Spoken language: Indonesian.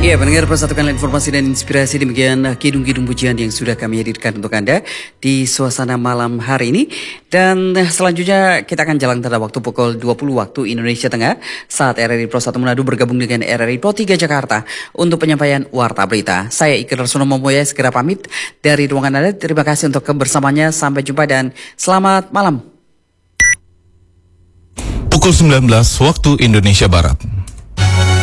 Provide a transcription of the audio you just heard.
Ya, pendengar persatukan informasi dan inspirasi, demikian kidung-kidung pujian yang sudah kami hadirkan untuk Anda di suasana malam hari ini. Dan selanjutnya kita akan jalan pada waktu pukul 20 waktu Indonesia Tengah saat RRI Pro 1 Manado bergabung dengan RRI Pro 3 Jakarta untuk penyampaian Warta Berita. Saya Iker Rasono Momoya segera pamit dari ruangan Anda. Terima kasih untuk kebersamaannya. Sampai jumpa dan selamat malam. Pukul 19 waktu Indonesia Barat.